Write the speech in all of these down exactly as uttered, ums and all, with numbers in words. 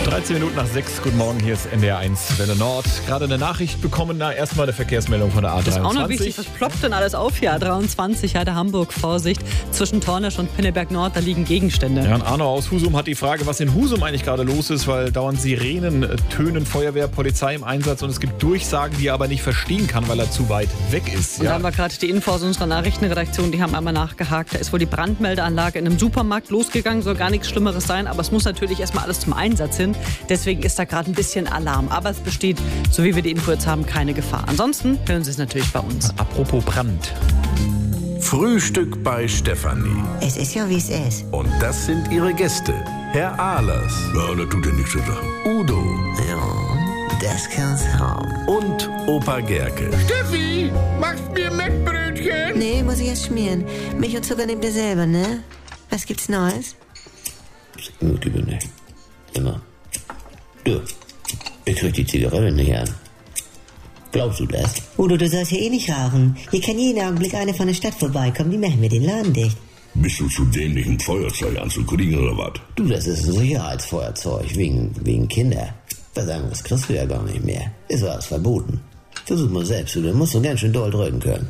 dreizehn Minuten nach sechs, guten Morgen, hier ist N D R eins Welle Nord. Gerade eine Nachricht bekommen, na erstmal eine Verkehrsmeldung von der A dreiundzwanzig. Das ist auch noch wichtig, was ploppt denn alles auf hier? A dreiundzwanzig, Heide Hamburg, Vorsicht. Zwischen Tornisch und Pinneberg Nord, da liegen Gegenstände. Ja, und Arno aus Husum hat die Frage, was in Husum eigentlich gerade los ist, weil dauernd Sirenen tönen, Feuerwehr, Polizei im Einsatz und es gibt Durchsagen, die er aber nicht verstehen kann, weil er zu weit weg ist. Und Ja. da haben wir gerade die Info aus unserer Nachrichtenredaktion, die haben einmal nachgehakt. Da ist wohl die Brandmeldeanlage in einem Supermarkt losgegangen, soll gar nichts Schlimmeres sein, aber es muss natürlich erstmal alles zum Einsatz hin. Deswegen ist da gerade ein bisschen Alarm. Aber es besteht, so wie wir die Info jetzt haben, keine Gefahr. Ansonsten hören Sie es natürlich bei uns. Apropos Brand. Frühstück bei Stefanie. Es ist ja, wie es ist. Und das sind ihre Gäste. Herr Ahlers. Ja, das tut ja nichts zu sagen. Udo. Ja, das kann's haben. Und Opa Gerke. Steffi, machst mir Mettbrötchen? Nee, muss ich erst schmieren. Milch und Zucker nehmt ihr selber, ne? Was gibt's Neues? Gemütlich bin ich. Immer. Du, ich krieg die Zigarette nicht an. Glaubst du das? Udo, du sollst hier eh nicht rauchen. Hier kann jeden Augenblick eine von der Stadt vorbeikommen. Die machen mir den Laden dicht. Bist du zu dämlich, ein Feuerzeug anzukriegen oder was? Du, das ist ein Sicherheitsfeuerzeug, wegen, wegen Kinder. Was anderes kriegst du ja gar nicht mehr. Ist was verboten. Versuch mal selbst, du, dann musst du ganz schön doll drücken können.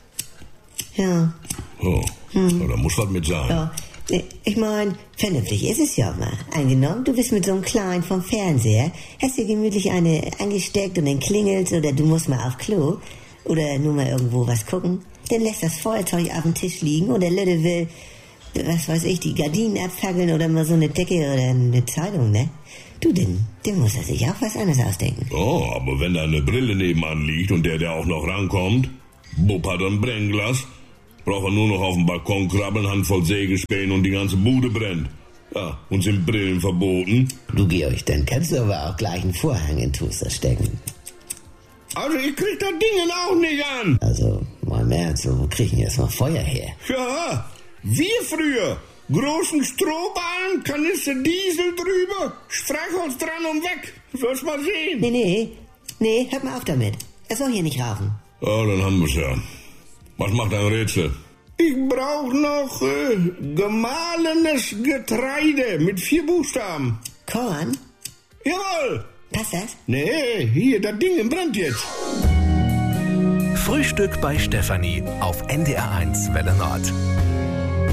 Ja. Oh, hm. Da muss was mit sein. Ja. Ich meine, vernünftig ist es ja mal. Angenommen, du bist mit so einem Kleinen vom Fernseher, hast dir gemütlich eine angesteckt und dann klingelt's oder du musst mal auf Klo oder nur mal irgendwo was gucken. Dann lässt das Feuerzeug auf dem Tisch liegen und der Lütte will, was weiß ich, die Gardinen abfackeln oder mal so eine Decke oder eine Zeitung, ne? Du, denn, dann muss er sich auch was anderes ausdenken. Oh, aber wenn da eine Brille nebenan liegt und der, der auch noch rankommt, Bub hat ein Brennglas, braucht er nur noch auf dem Balkon krabbeln, Handvoll Sägespäne und die ganze Bude brennt. Ja, und sind Brillen verboten? Du, Georg, dann kannst du aber auch gleich einen Vorhang in Toaster stecken. Also ich krieg das Ding auch nicht an. Also, mal im Ernst, wo kriegen wir jetzt mal Feuer her? Ja, wir früher. Großen Strohballen, Kanister Diesel drüber, Streichholz dran und weg. Sollst mal sehen. Nee, nee, nee, hört mal auf damit. Er soll hier nicht rauchen. Ja, dann haben wir's ja. Was macht ein Rätsel? Ich brauch noch äh, gemahlenes Getreide mit vier Buchstaben. Korn? Jawohl. Passt das? Nee, hier, das Ding brennt jetzt. Frühstück bei Stefanie auf N D R eins Welle Nord.